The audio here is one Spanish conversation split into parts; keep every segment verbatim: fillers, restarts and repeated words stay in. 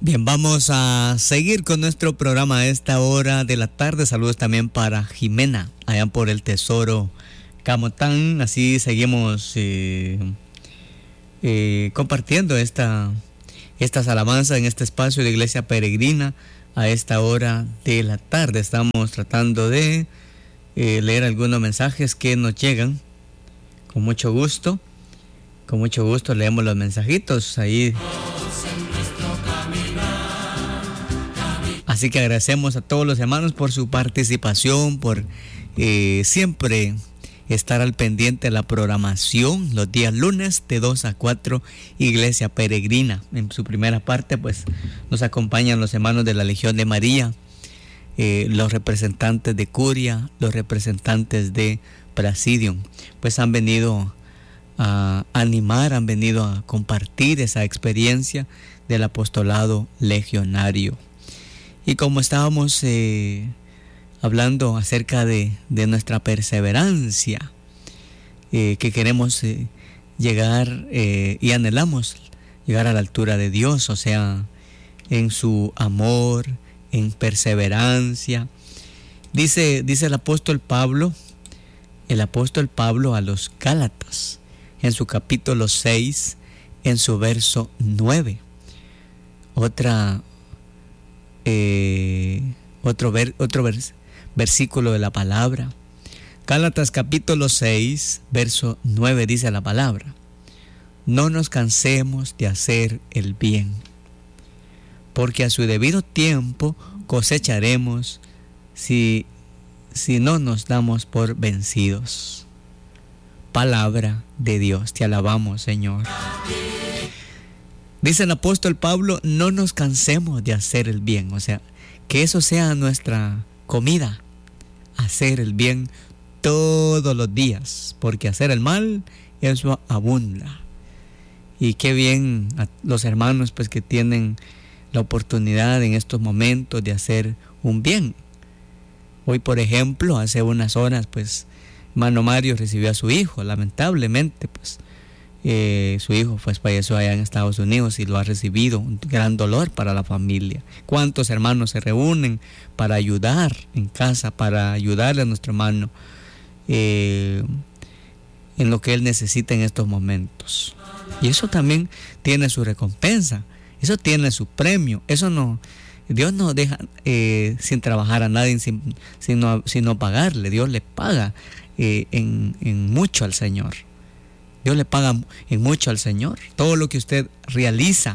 Bien, vamos a seguir con nuestro programa a esta hora de la tarde. Saludos también para Jimena, allá por el Tesoro Camotán. Así seguimos eh, eh, compartiendo esta, estas alabanzas en este espacio de Iglesia Peregrina a esta hora de la tarde. Estamos tratando de eh, leer algunos mensajes que nos llegan. Con mucho gusto, con mucho gusto leemos los mensajitos ahí. Así que agradecemos a todos los hermanos por su participación, por eh, siempre estar al pendiente de la programación los días lunes de dos a cuatro, Iglesia Peregrina. En su primera parte pues nos acompañan los hermanos de la Legión de María, eh, los representantes de Curia, los representantes de Presidium, pues han venido a animar, han venido a compartir esa experiencia del apostolado legionario. Y como estábamos eh, hablando acerca de, de nuestra perseverancia, eh, que queremos eh, llegar eh, y anhelamos llegar a la altura de Dios, o sea, en su amor, en perseverancia. Dice, dice el apóstol Pablo, el apóstol Pablo a los Gálatas, en su capítulo seis, en su verso nueve. Otra Eh, otro ver, otro vers, versículo de la palabra. Gálatas capítulo seis, verso nueve, dice la palabra: no nos cansemos de hacer el bien, porque a su debido tiempo cosecharemos si, si no nos damos por vencidos. Palabra de Dios, te alabamos, Señor. Dice el apóstol Pablo, no nos cansemos de hacer el bien. O sea, que eso sea nuestra comida, hacer el bien todos los días, porque hacer el mal, eso abunda. Y qué bien a los hermanos pues que tienen la oportunidad en estos momentos de hacer un bien. Hoy, por ejemplo, hace unas horas, pues, hermano Mario recibió a su hijo, lamentablemente, pues, Eh, su hijo pues falleció allá en Estados Unidos y lo ha recibido, un gran dolor para la familia. ¿Cuántos hermanos se reúnen para ayudar en casa, para ayudarle a nuestro hermano eh, en lo que él necesita en estos momentos? Y eso también tiene su recompensa, eso tiene su premio. Eso no, Dios no deja eh, sin trabajar a nadie, sin, sin, no, sin no pagarle. Dios le paga eh, en, en mucho al Señor. Dios le paga en mucho al Señor. Todo lo que usted realiza,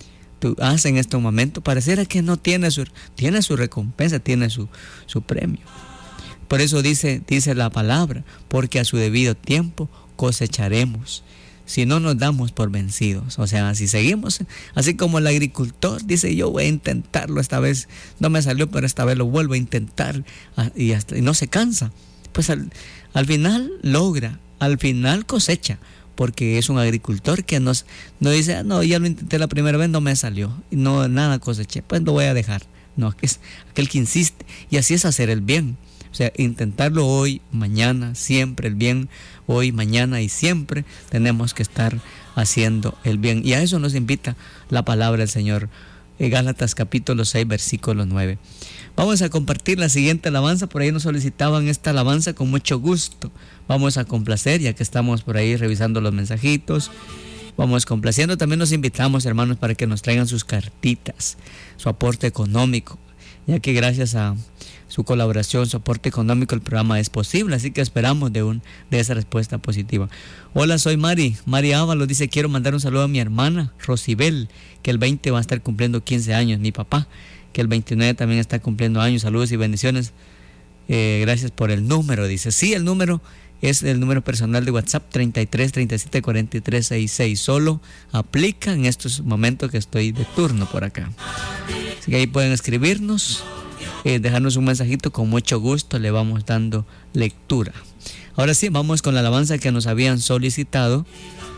tú hace en este momento, pareciera que no tiene su, tiene su recompensa, tiene su, su premio. Por eso dice, dice la palabra, porque a su debido tiempo cosecharemos, si no nos damos por vencidos. O sea, si seguimos, así como el agricultor dice, yo voy a intentarlo esta vez, no me salió, pero esta vez lo vuelvo a intentar, y, hasta, y no se cansa. Pues al, al final logra, al final cosecha, porque es un agricultor que nos, no dice, ah, no, ya lo intenté la primera vez, no me salió, no, nada coseché, pues lo voy a dejar. No, es aquel que insiste, y así es hacer el bien. O sea, intentarlo hoy, mañana, siempre el bien, hoy, mañana y siempre tenemos que estar haciendo el bien. Y a eso nos invita la palabra del Señor. Gálatas capítulo seis, versículo nueve. Vamos a compartir la siguiente alabanza. Por ahí nos solicitaban esta alabanza, con mucho gusto vamos a complacer, ya que estamos por ahí revisando los mensajitos. Vamos complaciendo. También nos invitamos, hermanos, para que nos traigan sus cartitas, su aporte económico, ya que gracias a su colaboración, su aporte económico, el programa es posible. Así que esperamos de, un, de esa respuesta positiva. Hola, soy Mari. Mari Ábalos dice, quiero mandar un saludo a mi hermana Rosibel, que el veinte va a estar cumpliendo quince años. Mi papá, que el veintinueve también está cumpliendo años. Saludos y bendiciones. Eh, gracias por el número. Dice, sí, el número es el número personal de WhatsApp, treinta y tres, treinta y siete, cuarenta y tres, sesenta y seis. Solo aplica en estos momentos que estoy de turno por acá. Así que ahí pueden escribirnos, eh, dejarnos un mensajito, con mucho gusto le vamos dando lectura. Ahora sí, vamos con la alabanza que nos habían solicitado